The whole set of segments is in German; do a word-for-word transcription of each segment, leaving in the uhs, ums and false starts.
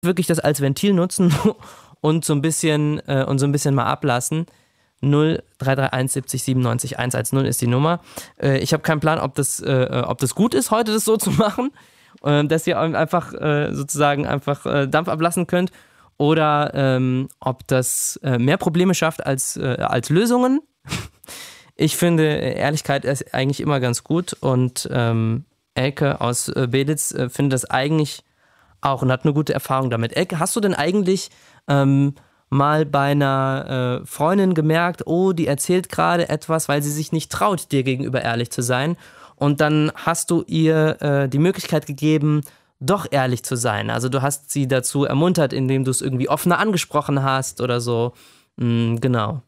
wirklich das als Ventil nutzen und so ein bisschen äh, und so ein bisschen mal ablassen. null drei drei eins siebzig siebenundneunzig hundertzehn ist die Nummer. Äh, ich habe keinen Plan, ob das, äh, ob das gut ist, heute das so zu machen, äh, dass ihr einfach äh, sozusagen einfach äh, Dampf ablassen könnt oder ähm, ob das äh, mehr Probleme schafft als, äh, als Lösungen. Ich finde, Ehrlichkeit ist eigentlich immer ganz gut und ähm, Elke aus äh, Beditz äh, findet das eigentlich auch und hat eine gute Erfahrung damit. Elke, hast du denn eigentlich ähm, mal bei einer äh, Freundin gemerkt, oh, die erzählt gerade etwas, weil sie sich nicht traut, dir gegenüber ehrlich zu sein und dann hast du ihr äh, die Möglichkeit gegeben, doch ehrlich zu sein. Also du hast sie dazu ermuntert, indem du es irgendwie offener angesprochen hast oder so. Mm, genau.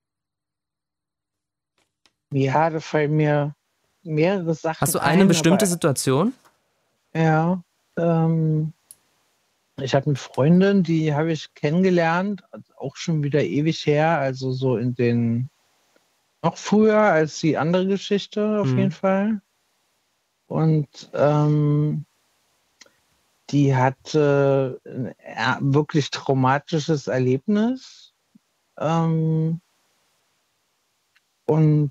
Ja, da fallen mir mehrere Sachen Hast du eine ein, bestimmte aber Situation? ja, ähm, ich habe eine Freundin, die habe ich kennengelernt, also auch schon wieder ewig her, also so in den, noch früher als die andere Geschichte auf jeden Mhm. Fall. Und ähm, die hatte ein ja, wirklich traumatisches Erlebnis. Ähm, und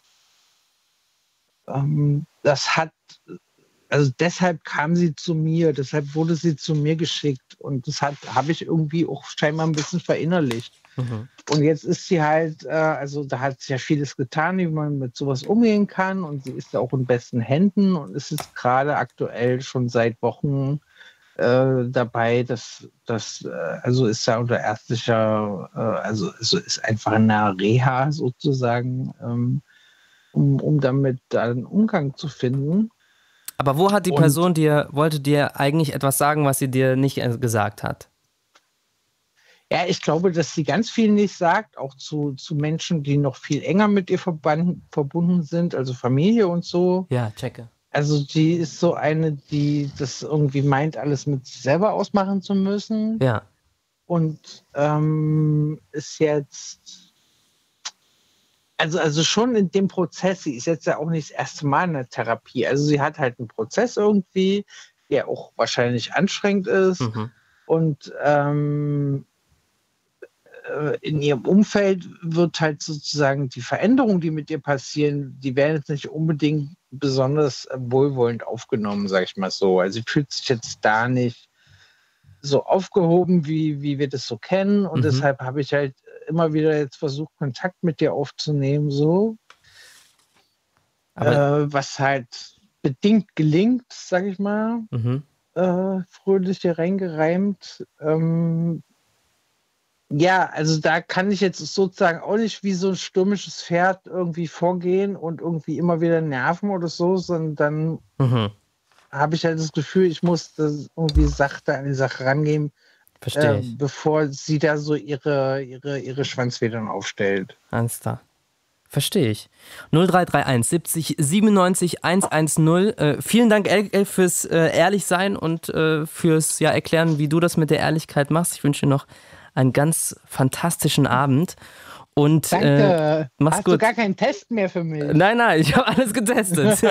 ähm, das hat, also deshalb kam sie zu mir, deshalb wurde sie zu mir geschickt. Und das hat, habe ich irgendwie auch scheinbar ein bisschen verinnerlicht. Mhm. Und jetzt ist sie halt, äh, also da hat sie ja vieles getan, wie man mit sowas umgehen kann. Und sie ist ja auch in besten Händen und ist jetzt gerade aktuell schon seit Wochen äh, dabei, dass das, äh, also ist ja unter ärztlicher, äh, also, also ist einfach in einer Reha sozusagen, ähm, um, um damit einen Umgang zu finden. Aber wo hat die Und Person dir, wollte dir eigentlich etwas sagen, was sie dir nicht äh, gesagt hat? ja, ich glaube, dass sie ganz viel nicht sagt, auch zu, zu Menschen, die noch viel enger mit ihr verbunden, verbunden sind, also Familie und so. Ja, checke. Also die ist so eine, die das irgendwie meint, alles mit sich selber ausmachen zu müssen. Ja. Und ähm, ist jetzt, also, also schon in dem Prozess, sie ist jetzt ja auch nicht das erste Mal in der Therapie. Also sie hat halt einen Prozess irgendwie, der auch wahrscheinlich anstrengend ist. Mhm. Und ähm, in ihrem Umfeld wird halt sozusagen die Veränderungen, die mit ihr passieren, die werden jetzt nicht unbedingt besonders wohlwollend aufgenommen, sag ich mal so. Also sie fühlt sich jetzt da nicht so aufgehoben, wie, wie wir das so kennen. Und Mhm. deshalb habe ich halt immer wieder jetzt versucht, Kontakt mit ihr aufzunehmen, so. Aber, Äh, was halt bedingt gelingt, sag ich mal, mhm. äh, fröhlich hier reingereimt. Ähm, Ja, also da kann ich jetzt sozusagen auch nicht wie so ein stürmisches Pferd irgendwie vorgehen und irgendwie immer wieder nerven oder so, sondern Mhm. dann habe ich halt das Gefühl, ich muss das irgendwie sachte an die Sache rangehen, äh, Verstehe ich. bevor sie da so ihre, ihre, ihre Schwanzfedern aufstellt. Alles klar. Verstehe ich. null drei drei eins siebzig siebenundneunzig hundertzehn. Äh, vielen Dank, Elke, fürs äh, Ehrlichsein und äh, fürs ja, Erklären, wie du das mit der Ehrlichkeit machst. Ich wünsche dir noch einen ganz fantastischen Abend. Und äh, Danke. mach's Hast du gut. gar keinen Test mehr für mich? Nein, nein, ich habe alles getestet.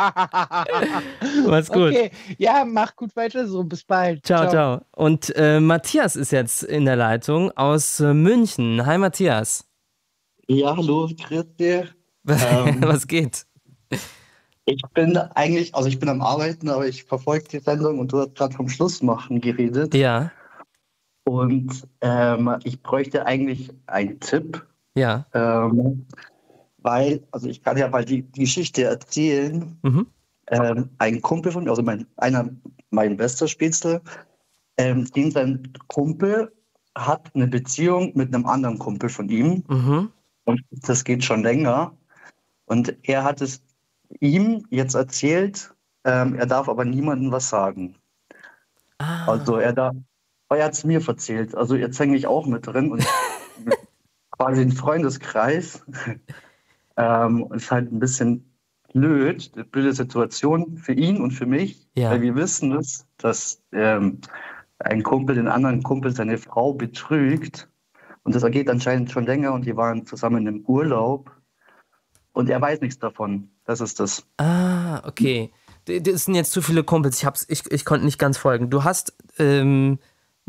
Mach's gut. Okay, ja, mach gut weiter so. Bis bald. Ciao, ciao. Und äh, Matthias ist jetzt in der Leitung aus äh, München. Hi, Matthias. Ja, hallo, grüß dir. Was, Ähm, was geht? ich bin eigentlich, also ich bin am Arbeiten, aber ich verfolge die Sendung und du hast gerade vom Schlussmachen geredet. Ja, Und ähm, ich bräuchte eigentlich einen Tipp, ja. ähm, weil, also ich kann ja mal die, die Geschichte erzählen. Mhm. Ähm, ein Kumpel von mir, also mein, einer, mein bester Spätzle, ähm, den sein Kumpel hat eine Beziehung mit einem anderen Kumpel von ihm. Mhm. Und das geht schon länger. Und er hat es ihm jetzt erzählt, ähm, er darf aber niemandem was sagen. Also Ah. er da, er hat es mir erzählt. Also jetzt hänge ich auch mit drin und quasi ein Freundeskreis. ähm, und es ist halt ein bisschen blöd, eine blöde Situation für ihn und für mich, Ja. weil wir wissen es, dass ähm, ein Kumpel den anderen Kumpel seine Frau betrügt. Und das geht anscheinend schon länger und die waren zusammen im Urlaub. Und er weiß nichts davon. Das ist das. Ah, okay. D- Das sind jetzt zu viele Kumpels. Ich, hab's, ich, ich konnte nicht ganz folgen. Du hast ähm,